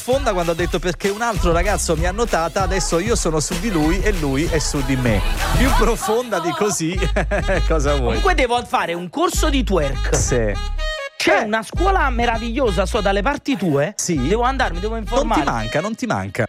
Fonda quando ha detto perché un altro ragazzo mi ha notata, adesso io sono su di lui e lui è su di me. Più profonda di così, cosa vuoi? Comunque devo fare un corso di twerk. Sì. C'è una scuola meravigliosa dalle parti tue. Sì. Devo andarmi, devo informare. Non ti manca.